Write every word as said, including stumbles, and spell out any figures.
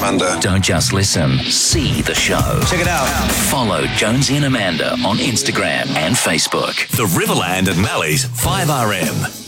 Amanda. Don't just listen, see the show. Check it out. Follow Jonesy and Amanda on Instagram and Facebook. The Riverland and Mally's five R M.